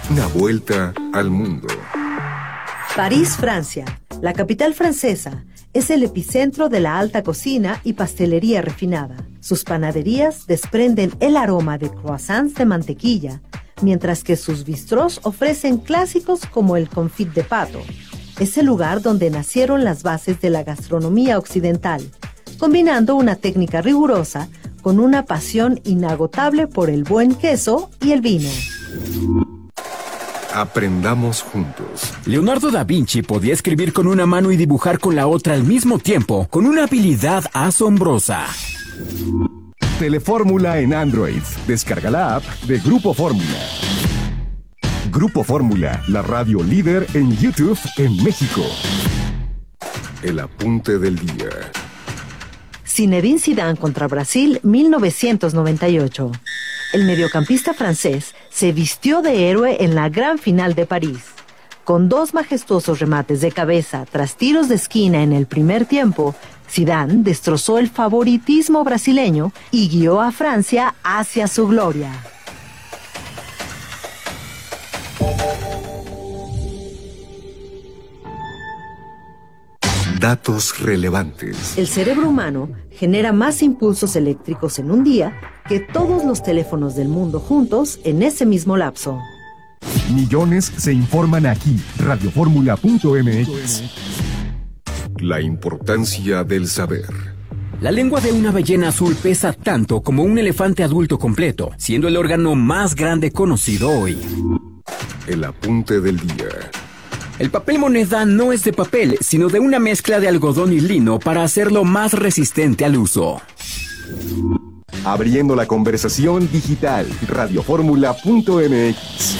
Una vuelta al mundo. París, Francia. La capital francesa es el epicentro de la alta cocina y pastelería refinada. Sus panaderías desprenden el aroma de croissants de mantequilla, mientras que sus bistrós ofrecen clásicos como el confit de pato. Es el lugar donde nacieron las bases de la gastronomía occidental, combinando una técnica rigurosa con una pasión inagotable por el buen queso y el vino. Aprendamos juntos. Leonardo da Vinci podía escribir con una mano y dibujar con la otra al mismo tiempo, con una habilidad asombrosa. Telefórmula en Android. Descarga la app de Grupo Fórmula. Grupo Fórmula, la radio líder en YouTube en México. El apunte del día. Zinedine Zidane contra Brasil, 1998. El mediocampista francés se vistió de héroe en la gran final de París. Con 2 majestuosos remates de cabeza tras tiros de esquina en el primer tiempo, Zidane destrozó el favoritismo brasileño y guió a Francia hacia su gloria. Datos relevantes. El cerebro humano genera más impulsos eléctricos en un día que todos los teléfonos del mundo juntos en ese mismo lapso. Millones se informan aquí. Radioformula.mx. La importancia del saber. La lengua de una ballena azul pesa tanto como un elefante adulto completo, siendo el órgano más grande conocido hoy. El apunte del día. El papel moneda no es de papel, sino de una mezcla de algodón y lino para hacerlo más resistente al uso. Abriendo la conversación digital. Radioformula.mx.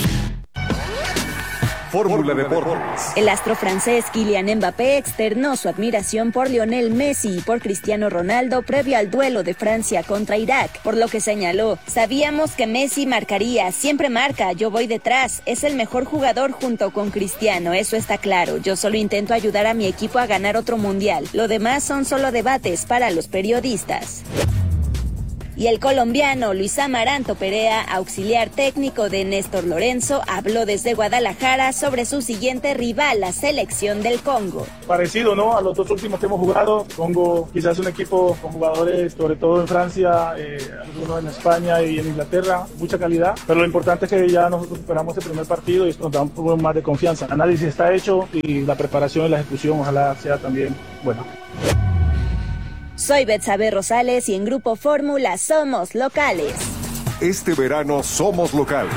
Fórmula Deportes. El astro francés Kylian Mbappé externó su admiración por Lionel Messi y por Cristiano Ronaldo previo al duelo de Francia contra Irak, por lo que señaló: sabíamos que Messi marcaría, siempre marca, yo voy detrás, es el mejor jugador junto con Cristiano, eso está claro, yo solo intento ayudar a mi equipo a ganar otro mundial, lo demás son solo debates para los periodistas. Y el colombiano Luis Amaranto Perea, auxiliar técnico de Néstor Lorenzo, habló desde Guadalajara sobre su siguiente rival, la selección del Congo. Parecido, ¿no?, a los 2 últimos que hemos jugado. Congo quizás un equipo con jugadores, sobre todo en Francia, algunos en España y en Inglaterra, mucha calidad. Pero lo importante es que ya nosotros superamos el primer partido y esto nos da un poco más de confianza. El análisis está hecho y la preparación y la ejecución ojalá sea también buena. Soy Betsabe Rosales y en Grupo Fórmula somos locales. Este verano somos locales.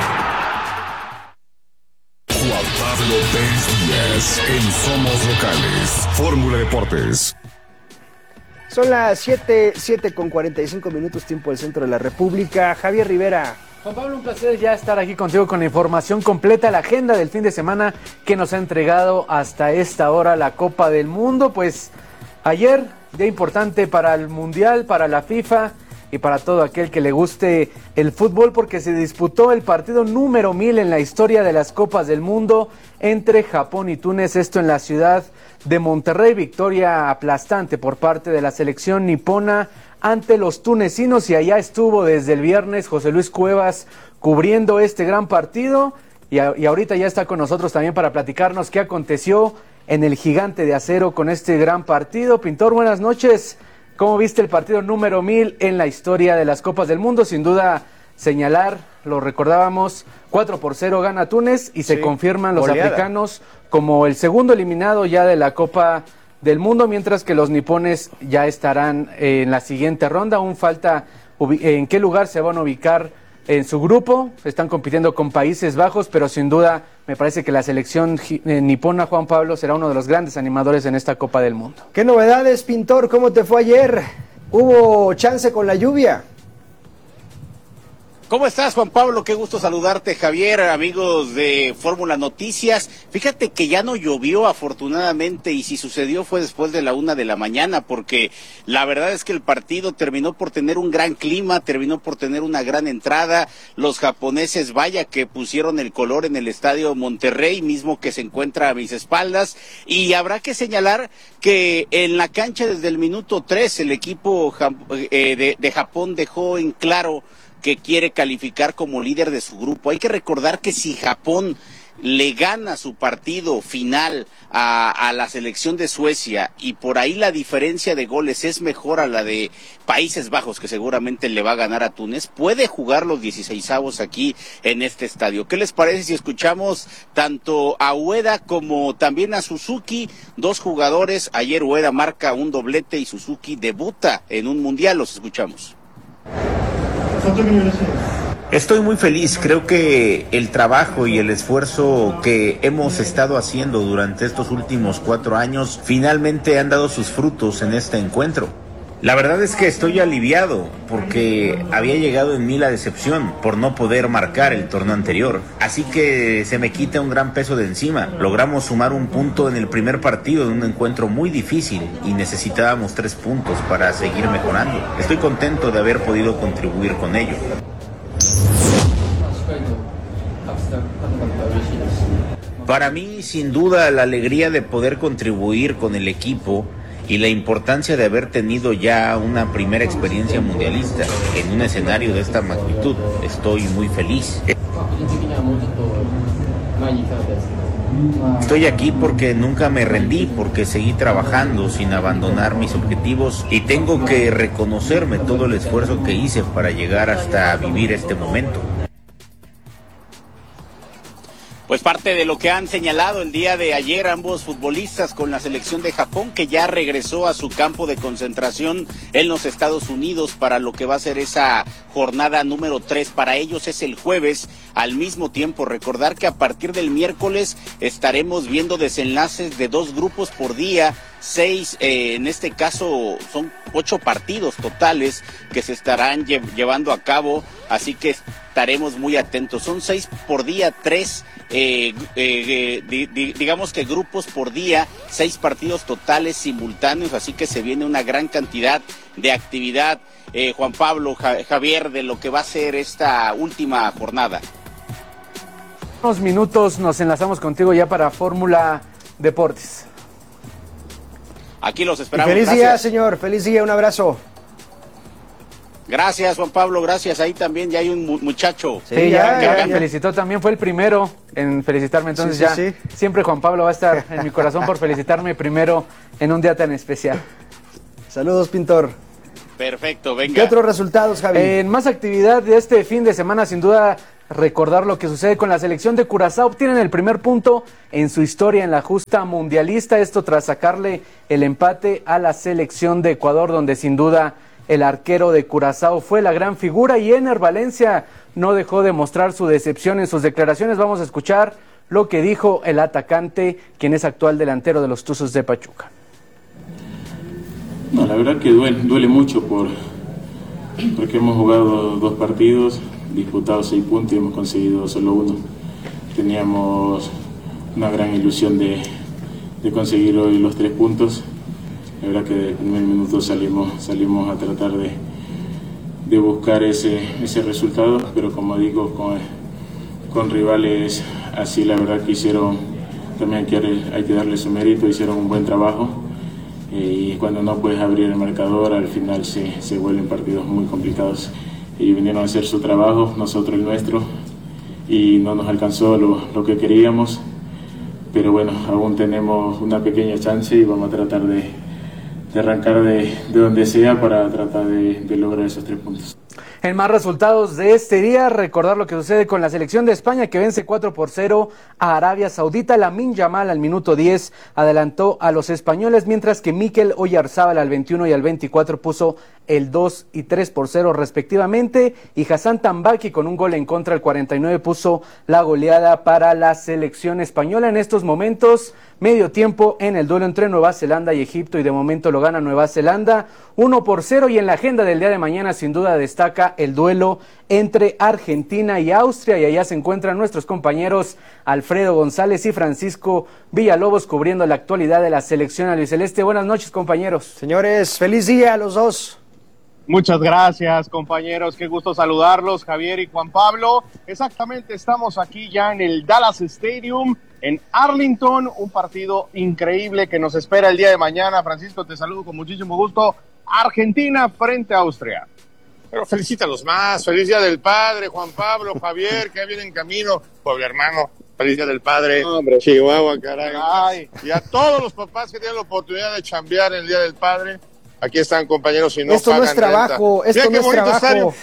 Juan Pablo Pérez Díaz en Somos Locales. Fórmula Deportes. Son las 7:45 tiempo del centro de la República. Javier Rivera. Juan Pablo, un placer ya estar aquí contigo con la información completa, la agenda del fin de semana que nos ha entregado hasta esta hora la Copa del Mundo. Pues ayer, día importante para el Mundial, para la FIFA y para todo aquel que le guste el fútbol, porque se disputó el partido número 1000 en la historia de las Copas del Mundo entre Japón y Túnez, esto en la ciudad de Monterrey. Victoria aplastante por parte de la selección nipona ante los tunecinos, y allá estuvo desde el viernes José Luis Cuevas cubriendo este gran partido, y ahorita ya está con nosotros también para platicarnos qué aconteció en el Gigante de Acero con este gran partido. Pintor, buenas noches. ¿Cómo viste el partido número 1000 en la historia de las Copas del Mundo? Sin duda señalar, lo recordábamos, 4-0 gana Túnez y se confirman los africanos como el segundo eliminado ya de la Copa del Mundo, mientras que los nipones ya estarán en la siguiente ronda. Aún falta en qué lugar se van a ubicar en su grupo. Están compitiendo con Países Bajos, pero sin duda me parece que la selección nipona, Juan Pablo, será uno de los grandes animadores en esta Copa del Mundo. ¿Qué novedades, Pintor? ¿Cómo te fue ayer? ¿Hubo chance con la lluvia? ¿Cómo estás, Juan Pablo? Qué gusto saludarte, Javier, amigos de Fórmula Noticias. Fíjate que ya no llovió, afortunadamente, y si sucedió fue después de la 1 de la mañana, porque la verdad es que el partido terminó por tener un gran clima, terminó por tener una gran entrada. Los japoneses, vaya que pusieron el color en el Estadio Monterrey, mismo que se encuentra a mis espaldas, y habrá que señalar que en la cancha desde el minuto 3 el equipo de Japón dejó en claro que quiere calificar como líder de su grupo. Hay que recordar que si Japón le gana su partido final a la selección de Suecia y por ahí la diferencia de goles es mejor a la de Países Bajos, que seguramente le va a ganar a Túnez, puede jugar los 16avos aquí en este estadio. ¿Qué les parece si escuchamos tanto a Ueda como también a Suzuki, dos jugadores? Ayer Ueda marca un doblete y Suzuki debuta en un mundial. Los escuchamos. Estoy muy feliz, creo que el trabajo y el esfuerzo que hemos estado haciendo durante estos últimos 4 años finalmente han dado sus frutos en este encuentro. La verdad es que estoy aliviado porque había llegado en mí la decepción por no poder marcar el torneo anterior. Así que se me quita un gran peso de encima. Logramos sumar un punto en el primer partido de un encuentro muy difícil y necesitábamos 3 puntos para seguir mejorando. Estoy contento de haber podido contribuir con ello. Para mí, sin duda, la alegría de poder contribuir con el equipo y la importancia de haber tenido ya una primera experiencia mundialista en un escenario de esta magnitud. Estoy muy feliz. Estoy aquí porque nunca me rendí, porque seguí trabajando sin abandonar mis objetivos y tengo que reconocerme todo el esfuerzo que hice para llegar hasta vivir este momento. Pues parte de lo que han señalado el día de ayer ambos futbolistas con la selección de Japón, que ya regresó a su campo de concentración en los Estados Unidos para lo que va a ser esa jornada número 3. Para ellos es el jueves al mismo tiempo. Recordar que a partir del miércoles estaremos viendo desenlaces de 2 grupos por día, 6, en este caso son 8 partidos totales que se estarán llevando a cabo, así que estaremos muy atentos. Son 6 por día, 3 digamos que grupos por día, 6 partidos totales simultáneos, así que se viene una gran cantidad de actividad, Juan Pablo, Javier, de lo que va a ser esta última jornada. Unos minutos nos enlazamos contigo ya para Fórmula Deportes. Aquí los esperamos. Feliz día, señor, feliz día, un abrazo. Gracias, Juan Pablo, gracias. Ahí también ya hay un muchacho. Sí, ya felicitó, también fue el primero en felicitarme, entonces sí. Siempre Juan Pablo va a estar en mi corazón por felicitarme primero en un día tan especial. Saludos, Pintor. Perfecto, venga. ¿Qué otros resultados, Javi? En más actividad de este fin de semana, sin duda, recordar lo que sucede con la selección de Curazao. Obtienen el primer punto en su historia en la justa mundialista, esto tras sacarle el empate a la selección de Ecuador, donde sin duda el arquero de Curazao fue la gran figura, y Ener Valencia no dejó de mostrar su decepción en sus declaraciones. Vamos a escuchar lo que dijo el atacante, quien es actual delantero de los Tuzos de Pachuca. No, la verdad que duele mucho porque hemos jugado 2 partidos, disputado 6 puntos y hemos conseguido solo 1. Teníamos una gran ilusión de conseguir hoy los 3 puntos. La verdad que en el primer minuto salimos a tratar de buscar ese resultado, pero como digo, con rivales así, la verdad que hicieron, también hay que darle su mérito, hicieron un buen trabajo, y cuando no puedes abrir el marcador, al final se vuelven partidos muy complicados. Ellos vinieron a hacer su trabajo, nosotros el nuestro, y no nos alcanzó lo que queríamos, pero bueno, aún tenemos una pequeña chance y vamos a tratar de arrancar de donde sea para tratar de lograr esos 3 puntos. En más resultados de este día, recordar lo que sucede con la selección de España, que vence 4-0 a Arabia Saudita. Lamine Yamal al minuto 10 adelantó a los españoles, mientras que Mikel Oyarzábal al 21 y al 24 puso el 2 y 3-0 respectivamente, y Hassan Tambaki con un gol en contra al 49 puso la goleada para la selección española. En estos momentos, medio tiempo en el duelo entre Nueva Zelanda y Egipto, y de momento lo gana Nueva Zelanda 1-0, y en la agenda del día de mañana sin duda destaca el duelo entre Argentina y Austria, y allá se encuentran nuestros compañeros Alfredo González y Francisco Villalobos cubriendo la actualidad de la selección albiceleste. Buenas noches, compañeros. Señores, feliz día a los dos. Muchas gracias, compañeros, qué gusto saludarlos, Javier y Juan Pablo. Exactamente, estamos aquí ya en el Dallas Stadium, en Arlington, un partido increíble que nos espera el día de mañana. Francisco, te saludo con muchísimo gusto. Argentina frente a Austria. Pero felicítalos más. Feliz Día del Padre, Juan Pablo, Javier, que viene en camino. Pobre hermano, feliz Día del Padre. Hombre, Chihuahua, caray. Ay, y a todos los papás que tienen la oportunidad de chambear en el Día del Padre, aquí están, compañeros, y no esto pagan no es trabajo, renta. esto no es trabajo. Estadio.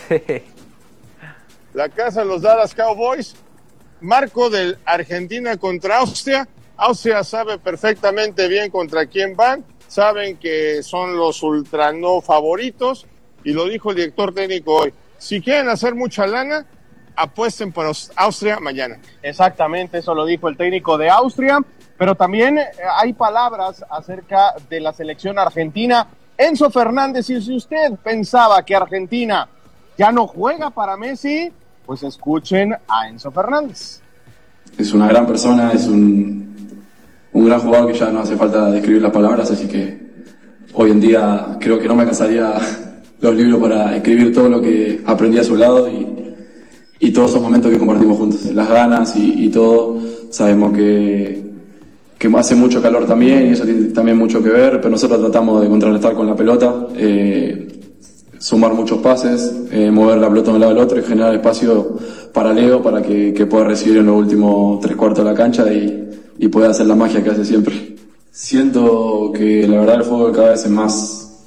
La casa de los Dallas Cowboys, marco del Argentina contra Austria. Austria sabe perfectamente bien contra quién van, saben que son los ultra no favoritos, y lo dijo el director técnico hoy. Si quieren hacer mucha lana, apuesten por Austria mañana. Exactamente, eso lo dijo el técnico de Austria, pero también hay palabras acerca de la selección argentina. Enzo Fernández, y si usted pensaba que Argentina ya no juega para Messi, pues escuchen a Enzo Fernández. Es una gran persona, es un gran jugador que ya no hace falta describir las palabras, así que hoy en día creo que no me alcanzaría los libros para escribir todo lo que aprendí a su lado y todos esos momentos que compartimos juntos, las ganas y todo. Sabemos que hace mucho calor también y eso tiene también mucho que ver, pero nosotros tratamos de contrarrestar con la pelota, sumar muchos pases, mover la pelota de un lado al otro y generar espacio para Leo para que pueda recibir en los últimos 3/4 de la cancha y pueda hacer la magia que hace siempre. Siento que la verdad el fútbol cada vez es más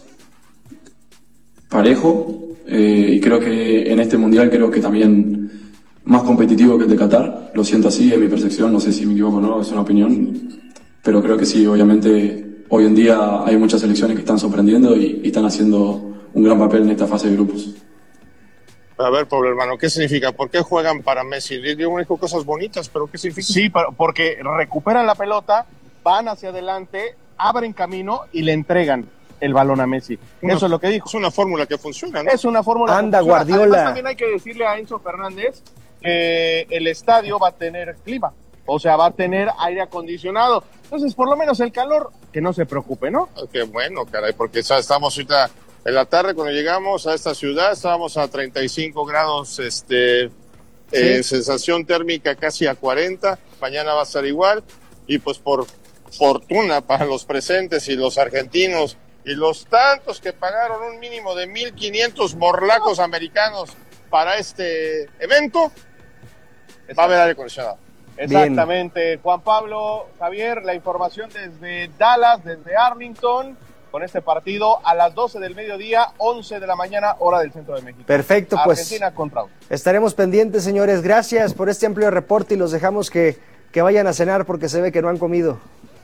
parejo y creo que en este mundial creo que también más competitivo que el de Qatar. Lo siento así, es mi percepción, no sé si me equivoco o no, es una opinión, pero creo que sí, obviamente hoy en día hay muchas selecciones que están sorprendiendo y están haciendo un gran papel en esta fase de grupos. A ver, pobre hermano, ¿qué significa? ¿Por qué juegan para Messi? Digo cosas bonitas, pero ¿qué significa? Sí, porque recuperan la pelota, van hacia adelante, abren camino y le entregan el balón a Messi. Eso es lo que dijo. Es una fórmula que funciona, ¿no? Es una fórmula Anda, que funciona. Guardiola. Además, también hay que decirle a Enzo Fernández que el estadio va a tener clima, o sea, va a tener aire acondicionado. Entonces, por lo menos el calor, que no se preocupe, ¿no? Qué bueno, caray, porque estamos ahorita en la tarde, cuando llegamos a esta ciudad, estábamos a 35 grados, sensación térmica casi a 40, mañana va a estar igual, y pues por fortuna para los presentes y los argentinos, y los tantos que pagaron un mínimo de 1,500 morlacos americanos para este evento, va a haber aire acondicionado. Exactamente. Bien. Juan Pablo, Javier, la información desde Dallas, desde Arlington, con este partido a las 12 del mediodía, 11 de la mañana, hora del centro de México. Perfecto, pues Argentina contra Austria. Estaremos pendientes, señores. Gracias por este amplio reporte y los dejamos que vayan a cenar porque se ve que no han comido.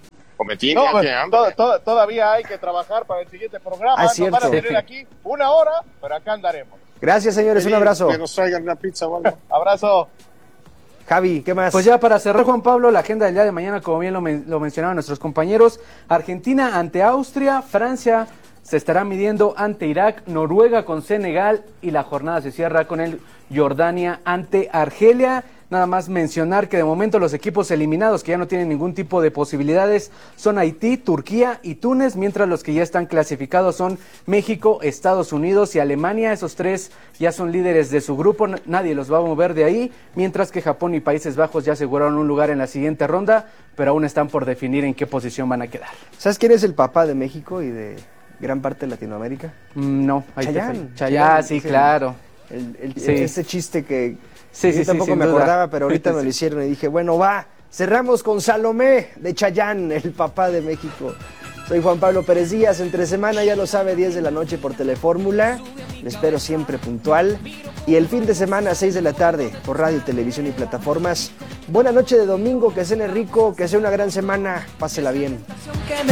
Todavía hay que trabajar para el siguiente programa. Nos van a tener aquí 1 hora, pero acá andaremos. Gracias, señores. Un abrazo. Que nos traigan una pizza o algo. Abrazo. Javi, ¿qué más? Pues ya para cerrar, Juan Pablo, la agenda del día de mañana, como bien lo mencionaban nuestros compañeros, Argentina ante Austria, Francia se estará midiendo ante Irak, Noruega con Senegal y la jornada se cierra con el Jordania ante Argelia. Nada más mencionar que de momento los equipos eliminados que ya no tienen ningún tipo de posibilidades son Haití, Turquía y Túnez, mientras los que ya están clasificados son México, Estados Unidos y Alemania. Esos tres ya son líderes de su grupo, nadie los va a mover de ahí, mientras que Japón y Países Bajos ya aseguraron un lugar en la siguiente ronda, pero aún están por definir en qué posición van a quedar. ¿Sabes quién es el papá de México y de gran parte de Latinoamérica? No, Chayanne, sí, claro. Ese chiste que yo tampoco me acordaba, pero ahorita me lo hicieron y dije, bueno, cerramos con Salomé de Chayanne, el papá de México. Soy Juan Pablo Pérez Díaz, entre semana ya lo sabe, 10 de la noche por Telefórmula, le espero siempre puntual, y el fin de semana 6 de la tarde por radio, televisión y plataformas. Buena noche de domingo, que cene rico, que sea una gran semana, pásela bien.